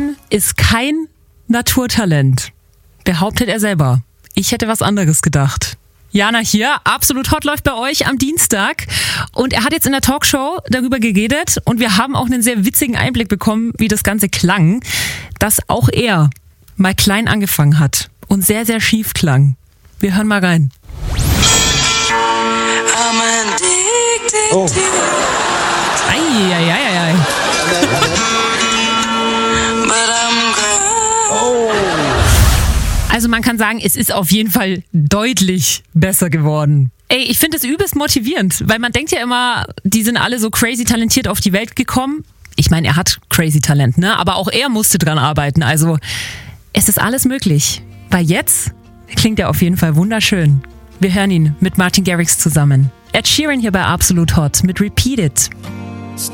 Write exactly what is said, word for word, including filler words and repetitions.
Sheeran ist kein Naturtalent, behauptet er selber. Ich hätte was anderes gedacht. Jana hier, Absolut Hot läuft bei euch am Dienstag und er hat jetzt in der Talkshow darüber geredet und wir haben auch einen sehr witzigen Einblick bekommen, wie das Ganze klang, dass auch er mal klein angefangen hat und sehr, sehr schief klang. Wir hören mal rein. Oh. Eieieiei. Oh. Also man kann sagen, es ist auf jeden Fall deutlich besser geworden. Ey, ich finde es übelst motivierend, weil man denkt ja immer, die sind alle so crazy talentiert auf die Welt gekommen. Ich meine, er hat crazy Talent, ne? Aber auch er musste dran arbeiten. Also es ist alles möglich. Weil jetzt klingt er auf jeden Fall wunderschön. Wir hören ihn mit Martin Garrix zusammen. Ed Sheeran hier bei Absolut Hot mit Repeat It.